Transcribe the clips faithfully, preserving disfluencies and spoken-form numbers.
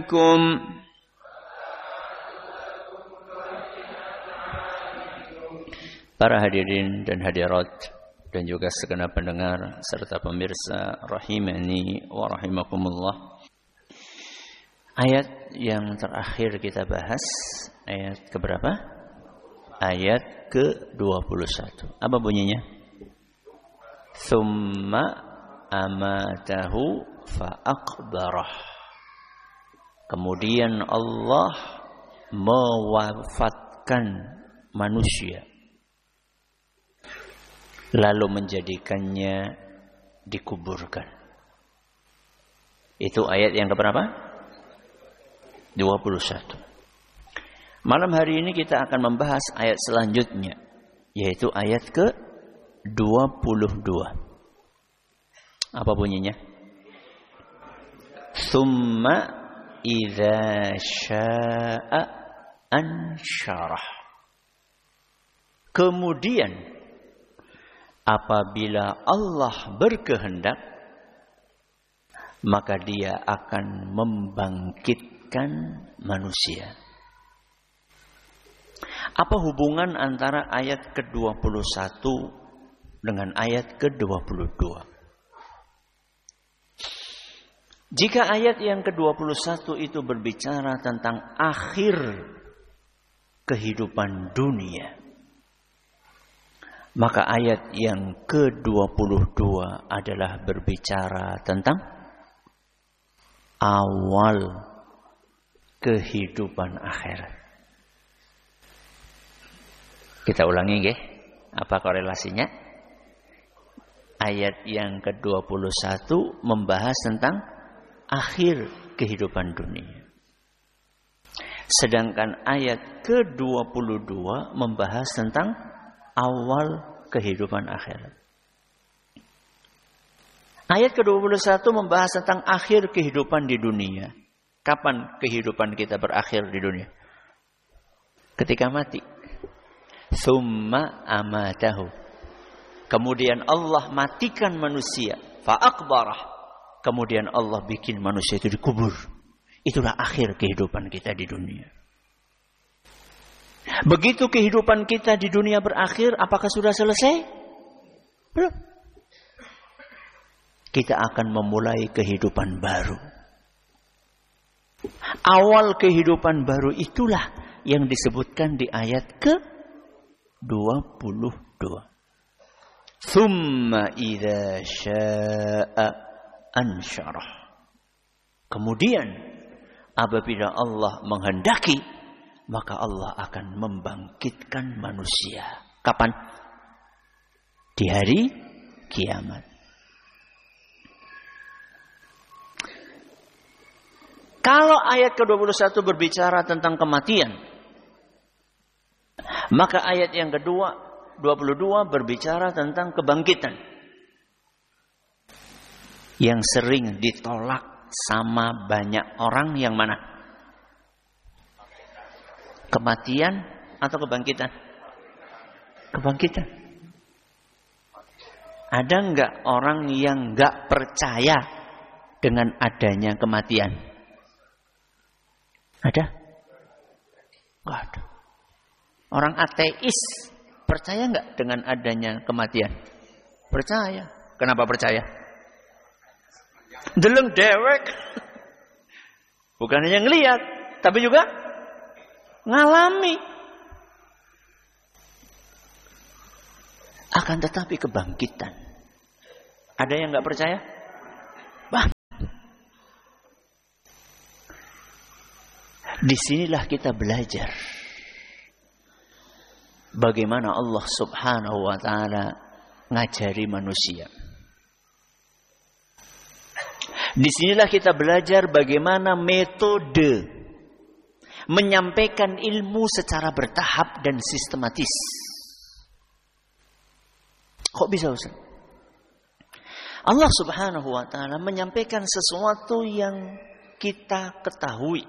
Para hadirin dan hadirat dan juga segenap pendengar serta pemirsa rahimani wa rahimakumullah. Ayat yang terakhir kita bahas ayat keberapa? Ayat ke dua puluh satu. Apa bunyinya? Tsumma amatahu fa aqbarah. Kemudian Allah mewafatkan manusia, lalu menjadikannya dikuburkan. Itu ayat yang keberapa? dua puluh satu. Malam hari ini kita akan membahas ayat selanjutnya, yaitu ayat ke dua puluh dua. Apa bunyinya? Tsumma idza syaa ansyarah. Kemudian apabila Allah berkehendak, maka Dia akan membangkitkan manusia. Apa hubungan antara ayat ke dua puluh satu dengan ayat ke dua puluh dua? Jika ayat yang ke dua puluh satu itu berbicara tentang akhir kehidupan dunia, maka ayat yang ke dua puluh dua adalah berbicara tentang awal kehidupan akhirat. Kita ulangi nggih, apa korelasinya? Ayat yang ke dua puluh satu membahas tentang akhir kehidupan dunia. Sedangkan ayat ke dua puluh dua membahas tentang awal kehidupan akhirat. Ayat ke dua puluh satu membahas tentang akhir kehidupan di dunia. Kapan kehidupan kita berakhir di dunia? Ketika mati. Tsumma amatahu. Kemudian Allah matikan manusia. Fa'akbarah. Kemudian Allah bikin manusia itu dikubur. Itulah akhir kehidupan kita di dunia. Begitu kehidupan kita di dunia berakhir, apakah sudah selesai? Belum. Kita akan memulai kehidupan baru. Awal kehidupan baru itulah yang disebutkan di ayat ke dua puluh dua. Tsumma idza syaa ansyarah. Kemudian apabila Allah menghendaki, maka Allah akan membangkitkan manusia. Kapan? Di hari kiamat. Kalau ayat ke dua puluh satu berbicara tentang kematian, maka ayat yang kedua, dua puluh dua berbicara tentang kebangkitan. Yang sering ditolak sama banyak orang yang mana? Kematian atau kebangkitan? Kebangkitan. Ada enggak orang yang enggak percaya dengan adanya kematian? Ada? Enggak ada. Orang ateis percaya enggak dengan adanya kematian? Percaya. Kenapa percaya? Deleng dewek. Bukan hanya ngelihat, tapi juga ngalami. Akan tetapi kebangkitan. Ada yang enggak percaya? Bah. Disinilah kita belajar bagaimana Allah Subhanahu wa taala ngajari manusia. Disinilah kita belajar bagaimana metode menyampaikan ilmu secara bertahap dan sistematis. Kok bisa Ustaz? Allah Subhanahu wa taala menyampaikan sesuatu yang kita ketahui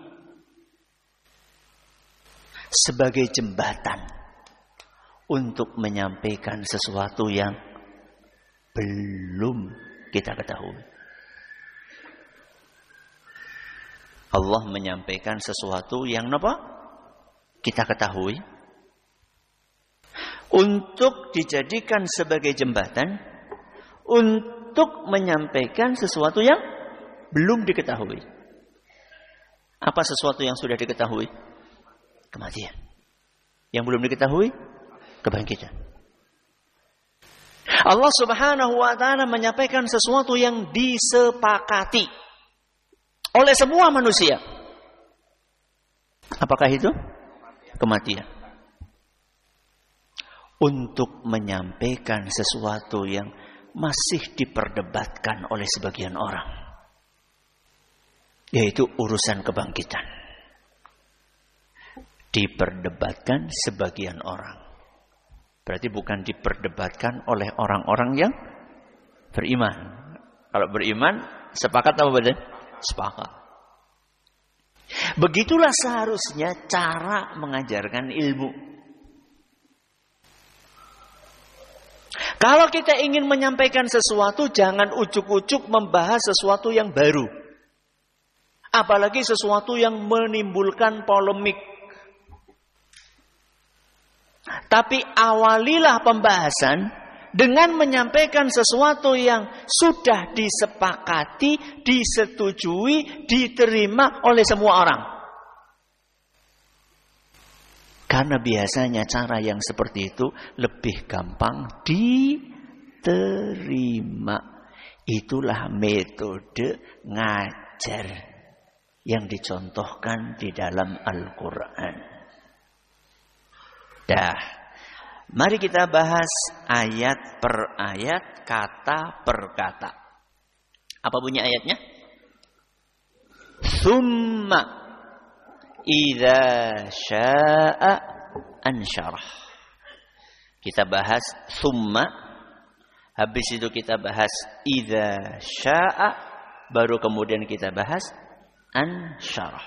sebagai jembatan untuk menyampaikan sesuatu yang belum kita ketahui. Allah menyampaikan sesuatu yang apa? Kita ketahui untuk dijadikan sebagai jembatan untuk menyampaikan sesuatu yang belum diketahui. Apa sesuatu yang sudah diketahui? Kematian. Yang belum diketahui? Kebangkitan. Allah Subhanahu wa taala menyampaikan sesuatu yang disepakati oleh semua manusia. Apakah itu? Kematian. Untuk menyampaikan sesuatu yang masih diperdebatkan oleh sebagian orang, yaitu urusan kebangkitan. Diperdebatkan sebagian orang. Berarti bukan diperdebatkan oleh orang-orang yang beriman. Kalau beriman, sepakat apa betul? Sepakat. Begitulah seharusnya cara mengajarkan ilmu. Kalau kita ingin menyampaikan sesuatu, jangan ujuk-ujuk membahas sesuatu yang baru. Apalagi sesuatu yang menimbulkan polemik. Tapi awalilah pembahasan dengan menyampaikan sesuatu yang sudah disepakati, disetujui, diterima oleh semua orang. Karena biasanya cara yang seperti itu lebih gampang diterima. Itulah metode ngajar yang dicontohkan di dalam Al-Quran. Dah, mari kita bahas ayat per ayat, kata per kata. Apa bunyi ayatnya? Tsumma idza syaa ansyarah. Kita bahas tsumma, habis itu kita bahas idza syaa, baru kemudian kita bahas ansyarah.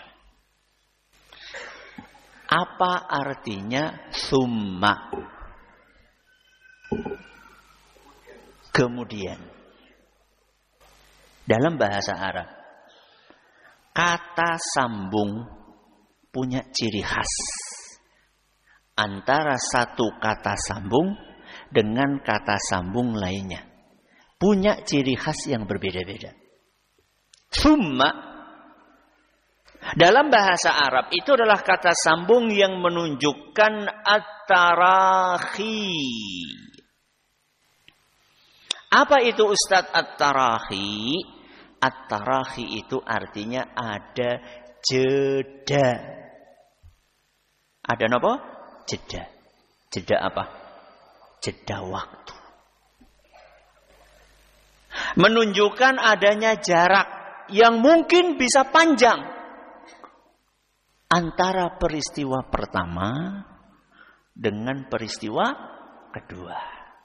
Apa artinya summa? Kemudian. Dalam bahasa Arab, kata sambung punya ciri khas. Antara satu kata sambung dengan kata sambung lainnya. Punya ciri khas yang berbeda-beda. Summa dalam bahasa Arab itu adalah kata sambung yang menunjukkan at-tarahi. Apa itu Ustadz at-tarahi? At-tarahi itu artinya ada jeda. Ada apa? Jeda. Jeda apa? Jeda waktu. Menunjukkan adanya jarak yang mungkin bisa panjang antara peristiwa pertama dengan peristiwa kedua.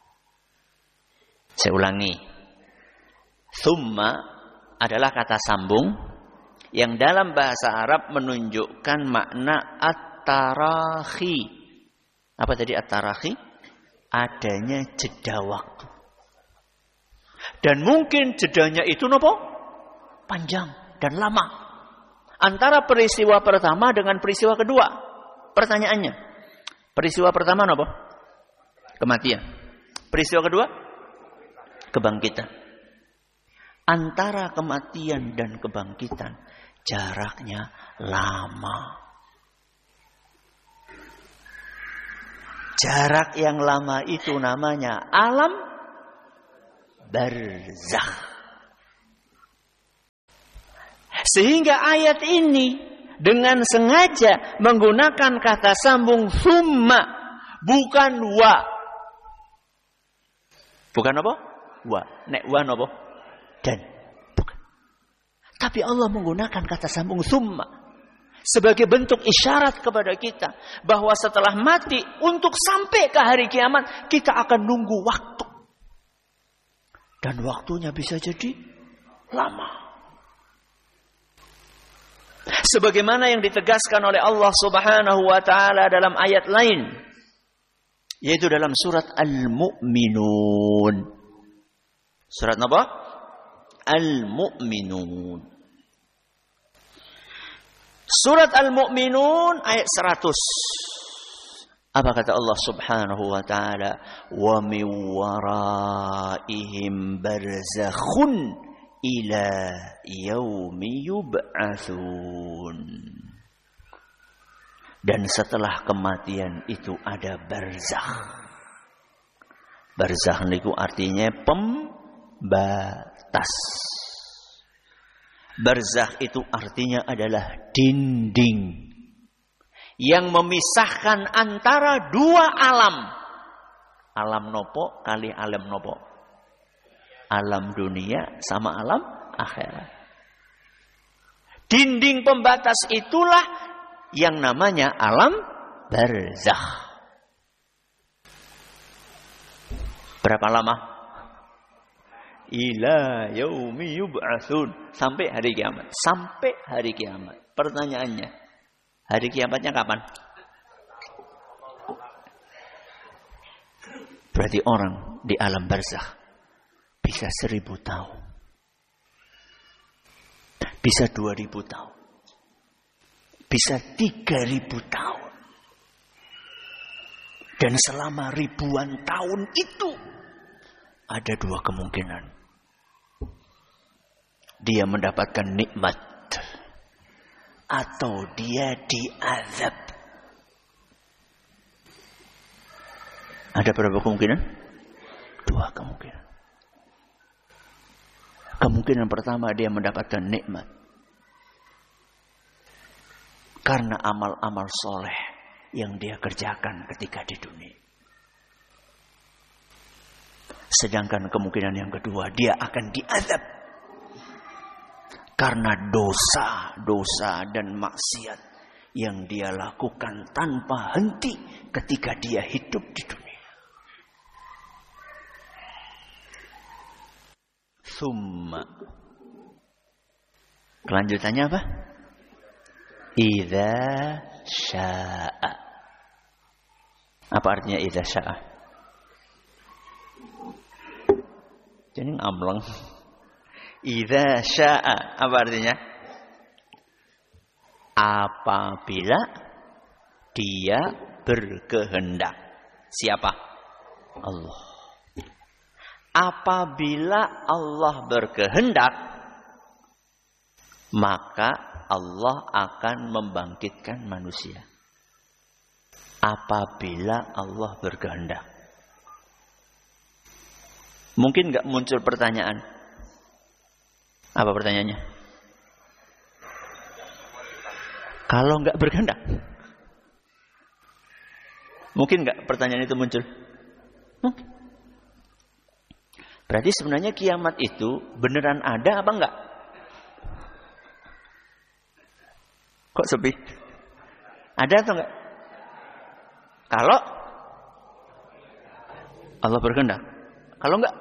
Saya ulangi. Tsumma adalah kata sambung yang dalam bahasa Arab menunjukkan makna at-tarahi. Apa tadi at-tarahi? Adanya jeda waktu. Dan mungkin jedanya itu nopo? Panjang dan lama. Antara peristiwa pertama dengan peristiwa kedua. Pertanyaannya, peristiwa pertama apa? Kematian. Peristiwa kedua? Kebangkitan. Antara kematian dan kebangkitan jaraknya lama. Jarak yang lama itu namanya alam barzakh. Sehingga ayat ini dengan sengaja menggunakan kata sambung summa, bukan wa. Bukan apa? Wa. Nek wa apa? Dan. Bukan. Tapi Allah menggunakan kata sambung summa sebagai bentuk isyarat kepada kita bahwa setelah mati untuk sampai ke hari kiamat kita akan nunggu waktu. Dan waktunya bisa jadi lama. Sebagaimana yang ditegaskan oleh Allah Subhanahu wa taala dalam ayat lain, yaitu dalam surat Al-Mu'minun. Surat apa? Al-Mu'minun. Surat Al-Mu'minun ayat seratus. Apa kata Allah Subhanahu wa taala? Wa min waraihim barzakhun ila yaumi yub'atsun. Dan setelah kematian itu ada barzakh. Barzakh itu artinya pembatas. Barzakh itu artinya adalah dinding yang memisahkan antara dua alam. Alam nopo kali alam nopo. Alam dunia sama alam akhirat. Dinding pembatas itulah yang namanya alam barzakh. Berapa lama? Ila yaumi yub'atsun, sampai hari kiamat. Sampai hari kiamat. Pertanyaannya, hari kiamatnya kapan? Berarti orang di alam barzakh bisa seribu tahun. Bisa dua ribu tahun. Bisa tiga ribu tahun. Dan selama ribuan tahun itu ada dua kemungkinan. Dia mendapatkan nikmat atau dia diazab. Ada berapa kemungkinan? Dua kemungkinan. Kemungkinan pertama dia mendapatkan nikmat karena amal-amal soleh yang dia kerjakan ketika di dunia. Sedangkan kemungkinan yang kedua, dia akan diazab karena dosa-dosa dan maksiat yang dia lakukan tanpa henti ketika dia hidup di dunia. Summa. Kelanjutannya apa? Idza sya'a. Apa artinya idza sya'a? Jadi amleng. Idza sya'a apa artinya? Apabila dia berkehendak. Siapa? Allah. Apabila Allah berkehendak, maka Allah akan membangkitkan manusia. Apabila Allah berkehendak. Mungkin enggak muncul pertanyaan. Apa pertanyaannya? Kalau enggak berkehendak. Mungkin enggak pertanyaan itu muncul? Mungkin. Berarti sebenarnya kiamat itu beneran ada apa enggak? Kok sepi? Ada atau enggak? Kalau Allah berkehendak. Kalau enggak?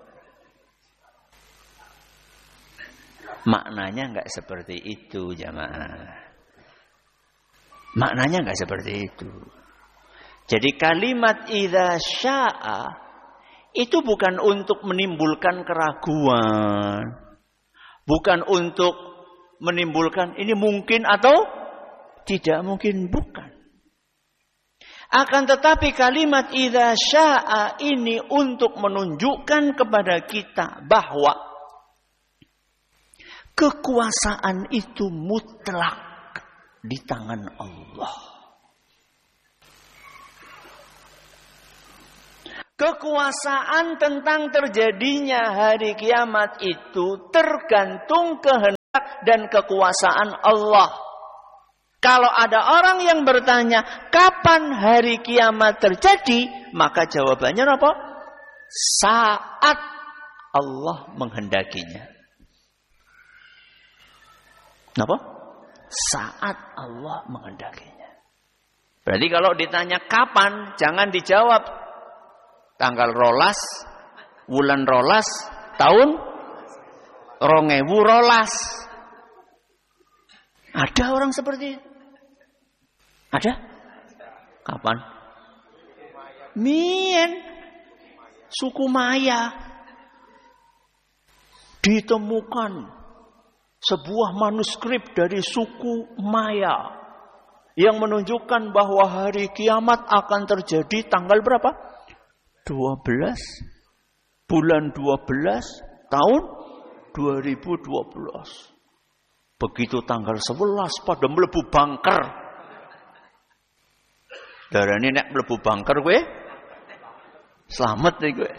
Maknanya enggak seperti itu, jamaah. Maknanya enggak seperti itu. Jadi kalimat idza sya'a itu bukan untuk menimbulkan keraguan. Bukan untuk menimbulkan ini mungkin atau tidak mungkin, bukan. Akan tetapi kalimat idza sya'a ini untuk menunjukkan kepada kita bahwa kekuasaan itu mutlak di tangan Allah. Kekuasaan tentang terjadinya hari kiamat itu tergantung kehendak dan kekuasaan Allah. Kalau ada orang yang bertanya, kapan hari kiamat terjadi? Maka jawabannya apa? Saat Allah menghendakinya. Kenapa? Saat Allah menghendakinya. Berarti kalau ditanya kapan, jangan dijawab tanggal rolas, bulan rolas, tahun rongewu rolas. Ada orang seperti itu? Ada? Kapan? Mien, suku Maya ditemukan sebuah manuskrip dari suku Maya yang menunjukkan bahwa hari kiamat akan terjadi tanggal berapa? dua belas bulan dua belas tahun dua ribu dua belas. Begitu tanggal sebelas pada mlebu bunker. Darane nek mlebu bunker kowe selamat nih kowe.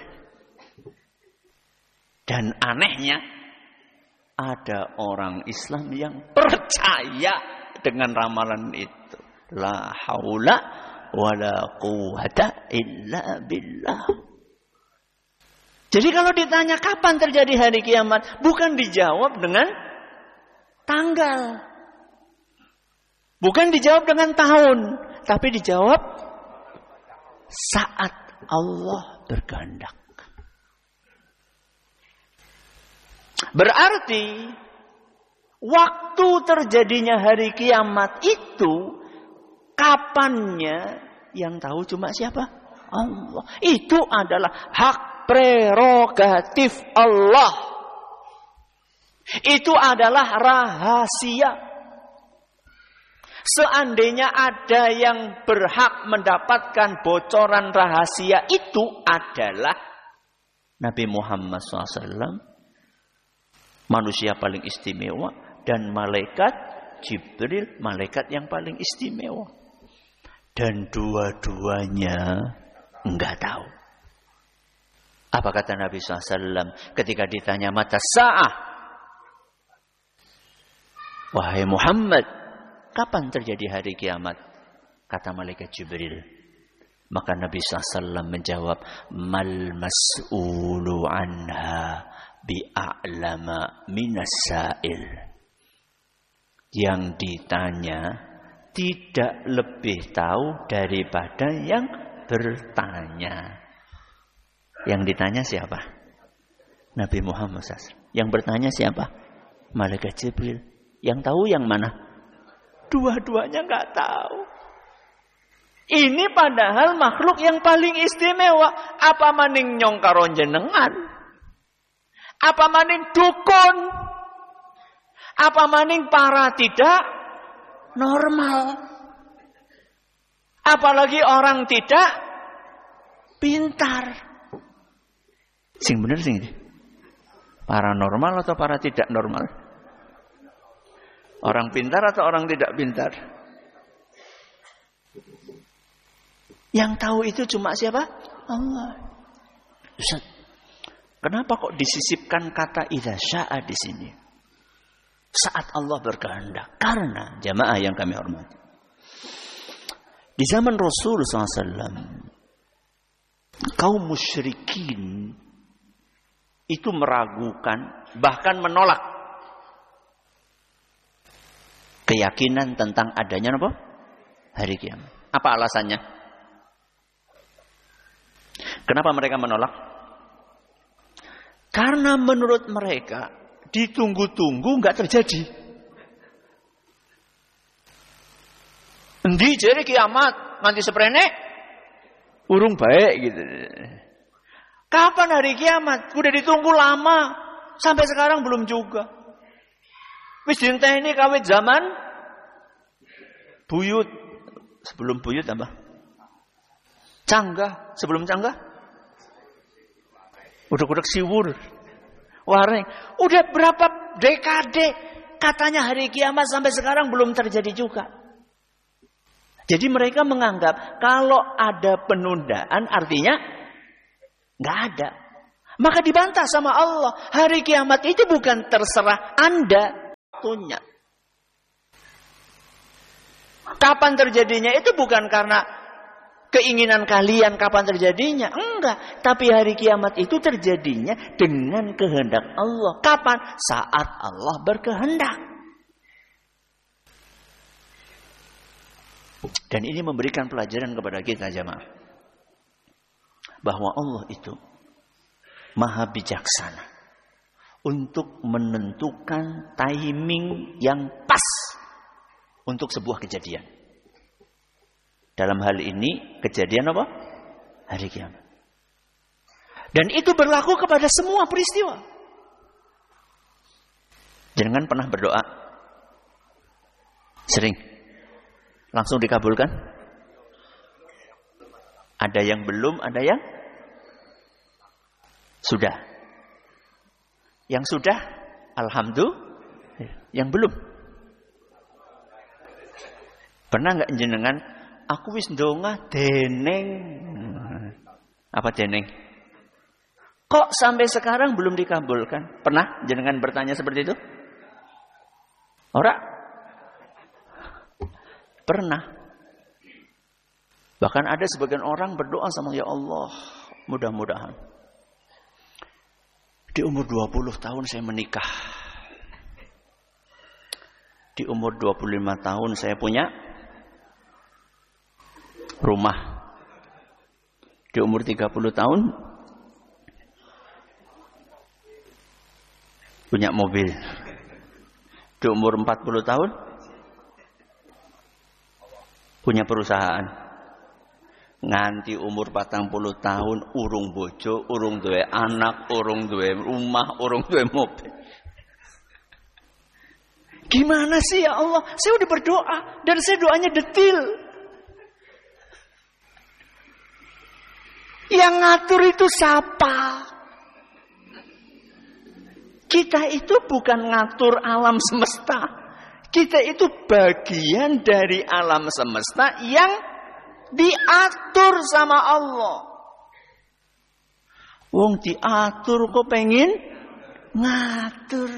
Dan anehnya ada orang Islam yang percaya dengan ramalan itu. La haula wala quwata illa billah. Jadi kalau ditanya kapan terjadi hari kiamat, bukan dijawab dengan tanggal. Bukan dijawab dengan tahun, tapi dijawab saat Allah berkehendak. Berarti waktu terjadinya hari kiamat itu kapannya yang tahu cuma siapa? Allah. Itu adalah hak prerogatif Allah. Itu adalah rahasia. Seandainya ada yang berhak mendapatkan bocoran rahasia itu adalah Nabi Muhammad shallallahu alaihi wasallam, manusia paling istimewa, dan malaikat Jibril, malaikat yang paling istimewa. Dan dua-duanya enggak tahu. Apa kata Nabi shallallahu alaihi wasallam ketika ditanya mata sa'ah? Wahai Muhammad, kapan terjadi hari kiamat? Kata malaikat Jibril. Maka Nabi shallallahu alaihi wasallam menjawab, mal mas'ulu anha bi'a'lama minas sa'il. Yang ditanya tidak lebih tahu daripada yang bertanya. Yang ditanya siapa? Nabi Muhammad shallallahu alaihi wasallam. Yang bertanya siapa? Malaikat Jibril. Yang tahu yang mana? Dua-duanya nggak tahu. Ini padahal makhluk yang paling istimewa. Apa maning nyong karo jenengan? Apa maning dukun? Apa maning para tidak normal? Apalagi orang tidak pintar. Sing bener sing paranormal atau para tidak normal? Orang pintar atau orang tidak pintar? Yang tahu itu cuma siapa? Allah. Ustaz, kenapa kok disisipkan kata idza syaa di sini? Saat Allah berkehendak. Karena jamaah yang kami hormati, di zaman Rasul shallallahu alaihi wasallam, kaum musyrikin itu meragukan, bahkan menolak keyakinan tentang adanya apa? Hari kiamat. Apa alasannya? Kenapa mereka menolak? Karena menurut mereka ditunggu-tunggu nggak terjadi. Endi jere kiamat nganti seprene urung baik gitu. Kapan hari kiamat? Udah ditunggu lama, sampai sekarang belum juga. Wis dinteni kawit zaman buyut, sebelum buyut apa? Canggah, sebelum canggah? Udah-udah siwur. Wareng. Udah berapa dekade katanya hari kiamat sampai sekarang belum terjadi juga. Jadi mereka menganggap kalau ada penundaan artinya nggak ada. Maka dibantah sama Allah. Hari kiamat itu bukan terserah Anda waktunya. Kapan terjadinya itu bukan karena keinginan kalian kapan terjadinya. Enggak. Tapi hari kiamat itu terjadinya dengan kehendak Allah. Kapan? Saat Allah berkehendak. Dan ini memberikan pelajaran kepada kita jemaah. Bahwa Allah itu maha bijaksana untuk menentukan timing yang pas untuk sebuah kejadian. Dalam hal ini kejadian apa? Hari kiamat. Dan itu berlaku kepada semua peristiwa. Jenengan pernah berdoa? Sering. Langsung dikabulkan? Ada yang belum, ada yang sudah. Yang sudah, alhamdulillah. Yang belum. Pernah nggak jenengan? Aku wis ndonga deneng. Apa deneng? Kok sampai sekarang belum dikabulkan? Pernah jenengan bertanya seperti itu? Ora? Pernah. Bahkan ada sebagian orang berdoa sama ya Allah, mudah-mudahan di umur dua puluh tahun saya menikah. Di umur dua puluh lima tahun saya punya rumah. Di umur tiga puluh tahun punya mobil. Di umur empat puluh tahun punya perusahaan. Nganti umur patang puluh tahun urung bojo, urung duwe anak, urung duwe rumah, urung duwe mobil. Gimana sih ya Allah? Saya udah berdoa dan saya doanya detil. Yang ngatur itu siapa? Kita itu bukan ngatur alam semesta. Kita itu bagian dari alam semesta yang diatur sama Allah. Wong diatur kok pengen ngatur.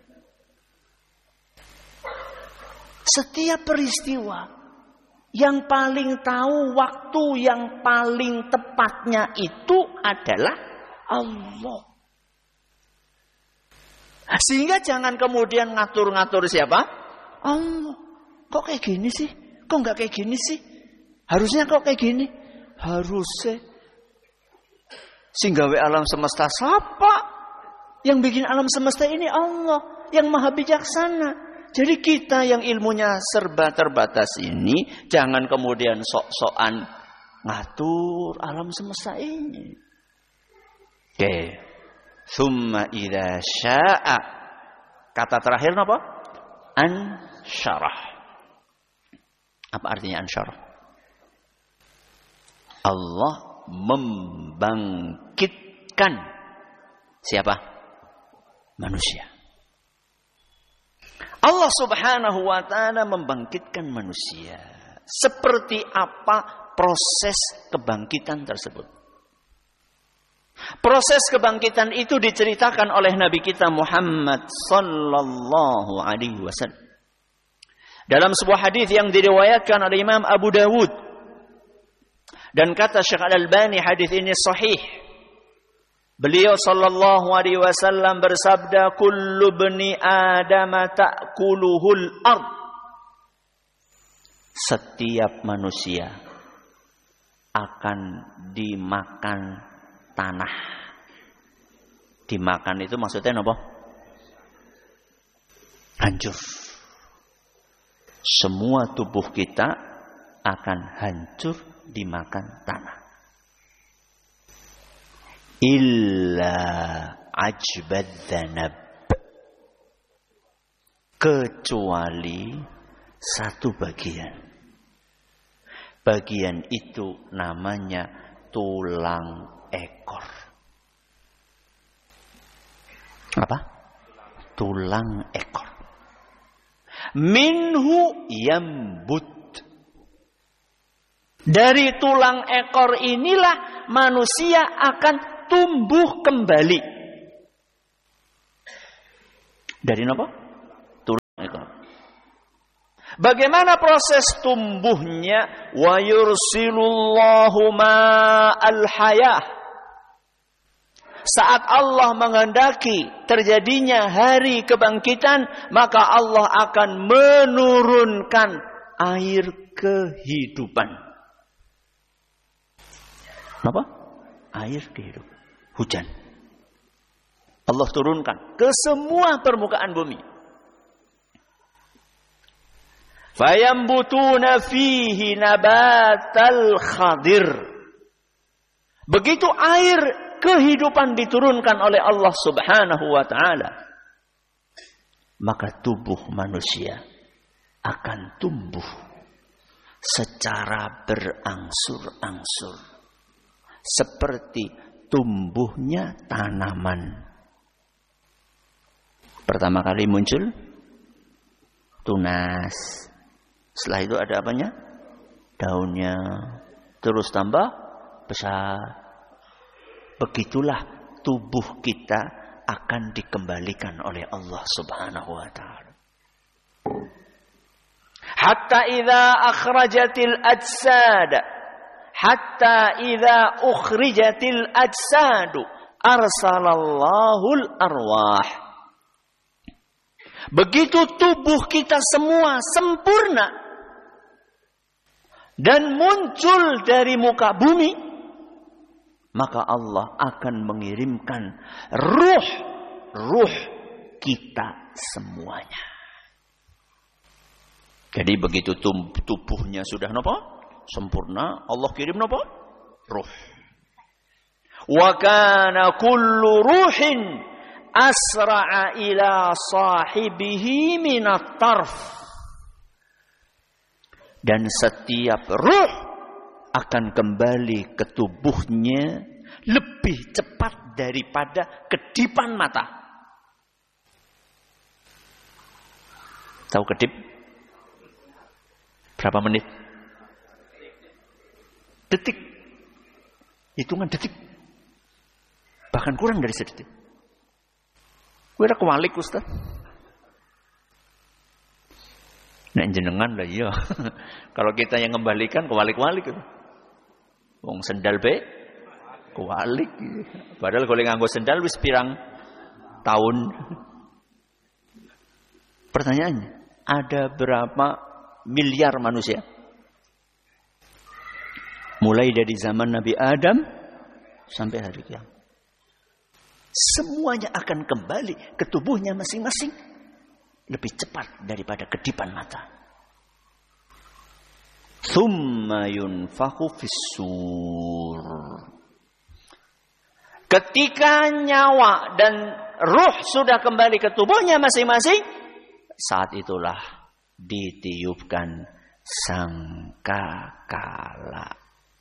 Setiap peristiwa yang paling tahu waktu yang paling tepatnya itu adalah Allah. Sehingga jangan kemudian ngatur-ngatur siapa? Allah. Kok kayak gini sih? Kok nggak kayak gini sih? Harusnya kok kayak gini? Harusnya. Sehingga alam semesta siapa? Yang bikin alam semesta ini Allah. Yang maha bijaksana. Jadi kita yang ilmunya serba terbatas ini. Jangan kemudian sok-sokan ngatur alam semesta ini. Oke. Thumma idza sya'a. Kata terakhir apa? Ansyarah. Apa artinya ansyarah? Allah membangkitkan siapa? Manusia. Allah Subhanahu wa taala membangkitkan manusia. Seperti apa proses kebangkitan tersebut? Proses kebangkitan itu diceritakan oleh Nabi kita Muhammad sallallahu alaihi wasallam. Dalam sebuah hadis yang diriwayatkan oleh Imam Abu Dawud. Dan kata Syekh Al-Albani hadis ini sahih. Beliau sallallahu alaihi wasallam bersabda, "Kullu bani Adam ta'kuluhul ard." Setiap manusia akan dimakan tanah. Dimakan itu maksudnya apa? Hancur. Semua tubuh kita akan hancur dimakan tanah. Illa ajbad dhanab. Kecuali satu bagian. Bagian itu namanya tulang ekor. Apa? Tulang ekor. Minhu yambut. Dari tulang ekor inilah manusia akan tumbuh kembali. Dari apa? Tulang ekor. Bagaimana proses tumbuhnya? Wa yursilullahu ma'al hayah. Saat Allah menghendaki terjadinya hari kebangkitan, maka Allah akan menurunkan air kehidupan. Apa? Air kehidupan. Hujan. Allah turunkan ke semua permukaan bumi. Fayambutuna fihi nabatal khadir. Begitu air kehidupan diturunkan oleh Allah Subhanahu wa taala, maka tubuh manusia akan tumbuh secara berangsur-angsur seperti tumbuhnya tanaman. Pertama kali muncul tunas, setelah itu ada apanya? Daunnya, terus tambah besar. Begitulah tubuh kita akan dikembalikan oleh Allah Subhanahu wa taala. Hatta idza akhrajatil ajsad hatta idza ukhrijatil ajsad arsalallahul arwah. Begitu tubuh kita semua sempurna dan muncul dari muka bumi, maka Allah akan mengirimkan ruh, ruh kita semuanya. Jadi begitu tubuhnya sudah napa? Sempurna, Allah kirim napa? Ruh. Wa kana kullu ruhin asra'a ila sahibihi minat tarf. Dan setiap ruh akan kembali ke tubuhnya lebih cepat daripada kedipan mata. Tahu kedip? Berapa menit? Detik. Hitungan detik. Bahkan kurang dari sedetik. Kira kewalik Ustaz. Nek jenengan lah iya. Kalau kita yang ngembalikan kewalik-walik itu. Wong sendal be kewalik. Padahal kalau nganggo sendal wis pirang tahun. Pertanyaannya, ada berapa miliar manusia? Mulai dari zaman Nabi Adam sampai hari kiamat. Semuanya akan kembali ke tubuhnya masing-masing lebih cepat daripada kedipan mata. Tsumma yunfakhu fis-sur. Ketika nyawa dan ruh sudah kembali ke tubuhnya masing-masing, saat itulah ditiupkan sangkakala.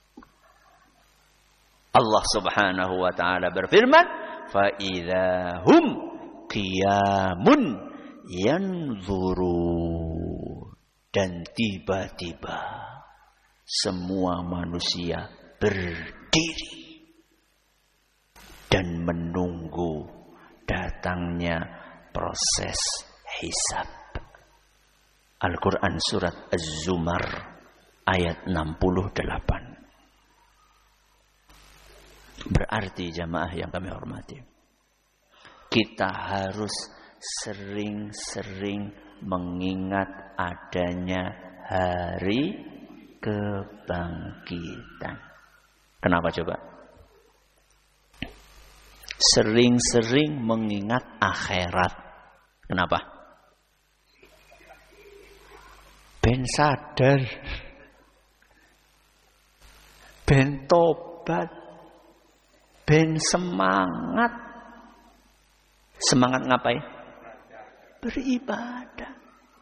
Allah Subhanahu wa taala berfirman, fa idzahum qiyamun yanzuru. Dan tiba-tiba semua manusia berdiri dan menunggu datangnya proses hisab. Al-Quran surat Az-Zumar ayat enam puluh delapan. Berarti jamaah yang kami hormati, kita harus sering-sering mengingat adanya hari kebangkitan. Kenapa coba? Sering-sering mengingat akhirat. Kenapa? Ben sadar, ben tobat, ben semangat. Semangat ngapain? Beribadah.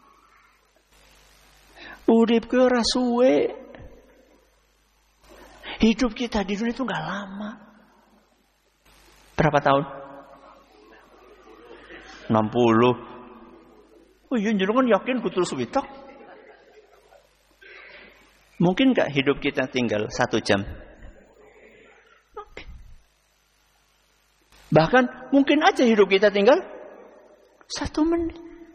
Urip ke ora suwe. Hidup kita di dunia itu enggak lama. Berapa tahun? enam puluh. Oh iya, jenengan yakin kudu suwe tok? Mungkin enggak hidup kita tinggal satu jam? Bahkan mungkin aja hidup kita tinggal satu menit.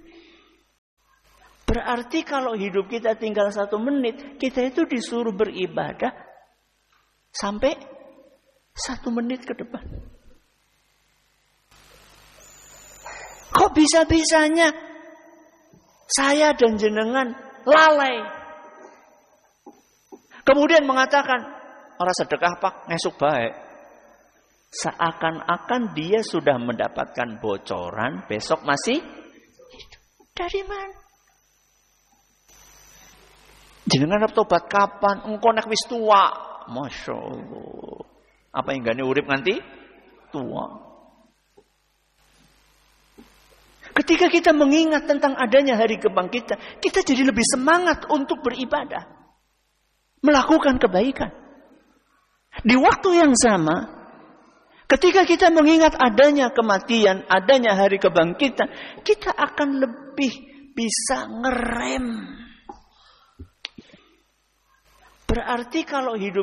Berarti kalau hidup kita tinggal satu menit, kita itu disuruh beribadah sampai satu menit ke depan. Kok bisa-bisanya saya dan jenengan lalai? Kemudian mengatakan, orang sedekah pak ngesuk baik. Seakan-akan dia sudah mendapatkan bocoran, besok masih hidup. Dari mana? Jenengan arep tobat kapan? Engko nek wis tua. Masya Allah. Apa yang gane urip nganti tua? Ketika kita mengingat tentang adanya hari kebangkitan, kita jadi lebih semangat untuk beribadah. Melakukan kebaikan. Di waktu yang sama, ketika kita mengingat adanya kematian, adanya hari kebangkitan, kita akan lebih bisa ngerem. Berarti kalau hidup